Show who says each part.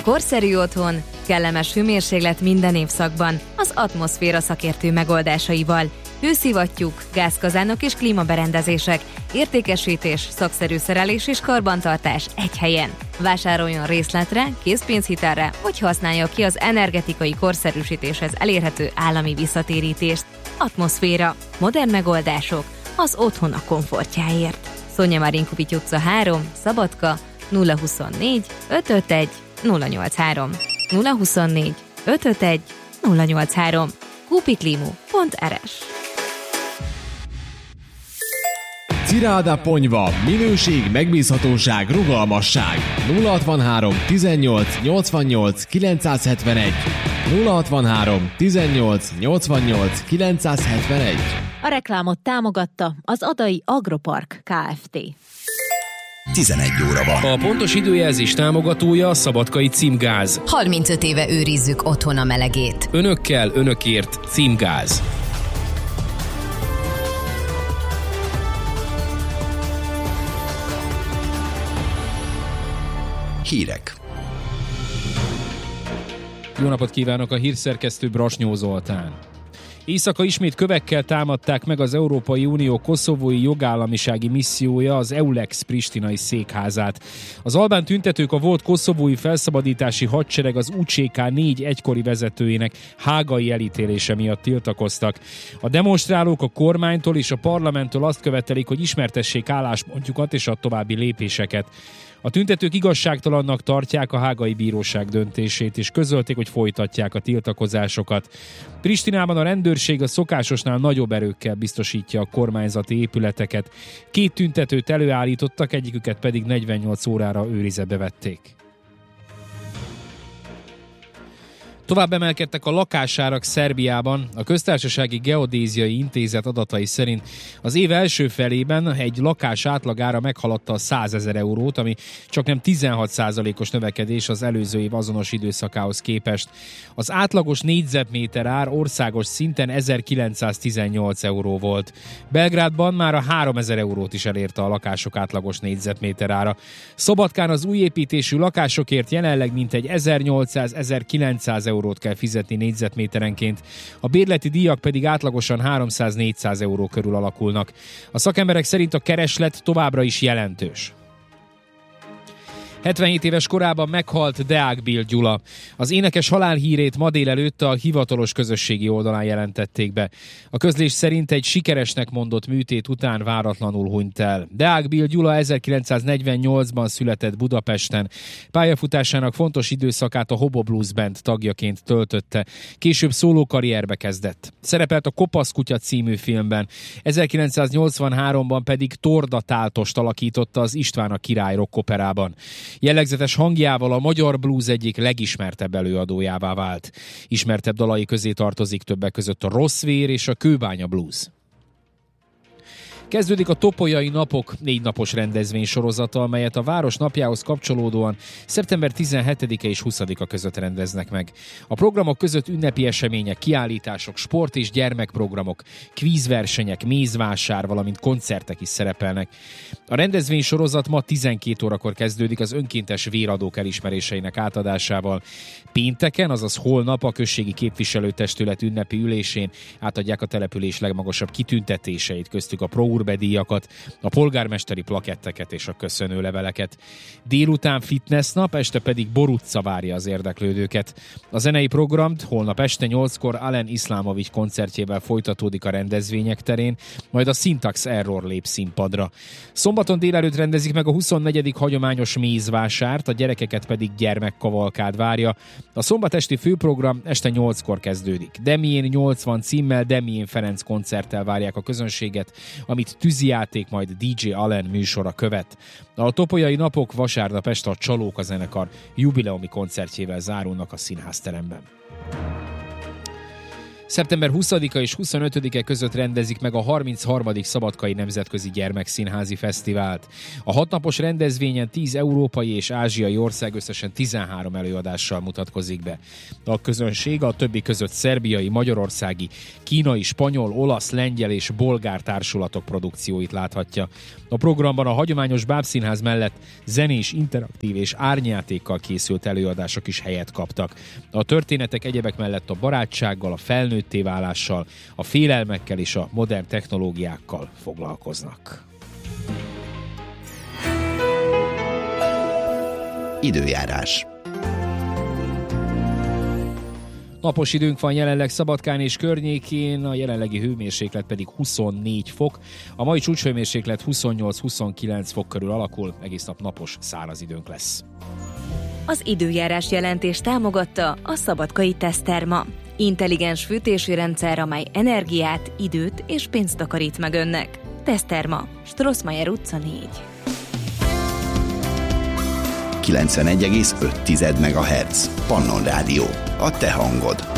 Speaker 1: Korszerű otthon, kellemes hőmérséklet minden évszakban, az Atmoszféra szakértő megoldásaival. Hőszivattyúk, gázkazánok és klímaberendezések, értékesítés, szakszerű szerelés és karbantartás egy helyen. Vásároljon részletre, készpénzhitelre, vagy használja ki az energetikai korszerűsítéshez elérhető állami visszatérítést. Atmoszféra. Modern megoldások az otthon a komfortjáért. Szonya Marinkovics utca 3, Szabadka, 024 551 083. 024 551 083. Kupiklimu.rs.
Speaker 2: Ciráda Ponyva. Minőség, megbízhatóság, rugalmasság. 063 18 88 971. 063 18 88 971.
Speaker 3: A reklámot támogatta az Adai Agropark Kft.
Speaker 4: 11 óra van.
Speaker 5: A pontos időjelzés támogatója a Szabadkai Címgáz.
Speaker 6: 35 éve őrizzük otthon a melegét.
Speaker 5: Önökkel, önökért Címgáz.
Speaker 4: Hírek.
Speaker 5: Jó napot kívánok, a hírszerkesztő Brasnyó Zoltán. Éjszaka ismét kövekkel támadták meg az Európai Unió koszovói jogállamisági missziója, az EULEX pristinai székházát. Az albán tüntetők a volt koszovói felszabadítási hadsereg az UCK 4 egykori vezetőjének hágai elítélése miatt tiltakoztak. A demonstrálók a kormánytól és a parlamenttől azt követelik, hogy ismertessék álláspontjukat és a további lépéseket. A tüntetők igazságtalannak tartják a hágai bíróság döntését, és közölték, hogy folytatják a tiltakozásokat. Pristinában a rendőrség a szokásosnál nagyobb erőkkel biztosítja a kormányzati épületeket. 2 tüntetőt előállítottak, egyiküket pedig 48 órára őrizetbe vették. Tovább emelkedtek a lakásárak Szerbiában. A Köztársasági Geodéziai Intézet adatai szerint az év első felében egy lakás átlagára meghaladta a 100 000 eurót, ami csaknem 16%-os növekedés az előző év azonos időszakához képest. Az átlagos négyzetméter ár országos szinten 1918 euró volt. Belgrádban már a 3000 eurót is elérte a lakások átlagos négyzetméter ára. Szabadkán az új építésű lakásokért jelenleg mintegy 1800-1900 eurót kell fizetni négyzetméterenként, a bérleti díjak pedig átlagosan 300-400 euró körül alakulnak. A szakemberek szerint a kereslet továbbra is jelentős. 77 éves korában meghalt Deák Bill Gyula. Az énekes halálhírét ma délelőtt a hivatalos közösségi oldalán jelentették be. A közlés szerint egy sikeresnek mondott műtét után váratlanul hunyt el. Deák Bill Gyula 1948-ban született Budapesten. Pályafutásának fontos időszakát a Hobo Blues Band tagjaként töltötte. Később szólókarrierbe kezdett. Szerepelt a Kopasz kutya című filmben. 1983-ban pedig Torda Táltost alakította az István a király rockoperában. Jellegzetes hangjával a magyar blues egyik legismertebb előadójává vált. Ismertebb dalai közé tartozik többek között a Rossz vér és a Kőbánya blues. Kezdődik a Topolyai Napok 4 napos rendezvénysorozata, amelyet a város napjához kapcsolódóan szeptember 17-e és 20-a között rendeznek meg. A programok között ünnepi események, kiállítások, sport- és gyermekprogramok, kvízversenyek, mézvásár, valamint koncertek is szerepelnek. A rendezvénysorozat ma 12 órakor kezdődik az önkéntes véradók elismeréseinek átadásával. Pénteken, azaz holnap a községi képviselőtestület ünnepi ülésén átadják a település legmagasabb kitüntetéseit, köztük a díjakat, a polgármesteri plaketteket és a köszönőleveleket. Délután fitness nap, este pedig Borucca várja az érdeklődőket. A zenei programt holnap este 8-kor Alen Iszlámovics koncertjével folytatódik a rendezvények terén, majd a Syntax Error lép színpadra. Szombaton délelőtt rendezik meg a 24. hagyományos mézvásárt, a gyerekeket pedig gyermekkavalkád várja. A szombat esti főprogram este 8-kor kezdődik. Demién 80 címmel Demién Ferenc koncerttel várják a közönséget, amit tűzijáték, majd DJ Allen műsora követ. A Topolyai Napok vasárnap este a Csalóka zenekar jubileumi koncertjével zárulnak a színházteremben. Szeptember 20-a és 25-e között rendezik meg a 33. Szabadkai Nemzetközi Gyermekszínházi Fesztivált. A 6 napos rendezvényen 10 európai és ázsiai ország összesen 13 előadással mutatkozik be. A közönség a többi között szerbiai, magyarországi, kínai, spanyol, olasz, lengyel és bolgár társulatok produkcióit láthatja. A programban a hagyományos bábszínház mellett zenés, interaktív és árnyátékkal készült előadások is helyet kaptak. A történetek egyebek mellett a barátsággal, a felnőtté válással, a félelmekkel és a modern technológiákkal foglalkoznak.
Speaker 4: Időjárás.
Speaker 5: Napos időnk van jelenleg Szabadkán és környékén, a jelenlegi hőmérséklet pedig 24 fok. A mai csúcshőmérséklet 28-29 fok körül alakul, egész nap napos, száraz időnk lesz.
Speaker 1: Az időjárás jelentést támogatta a Szabadkai Teszterma. Intelligens fűtési rendszer, amely energiát, időt és pénzt takarít meg önnek. Teszterma, Strossmayer utca 4.
Speaker 4: 91,5 MHz. Pannon Rádió. A te hangod.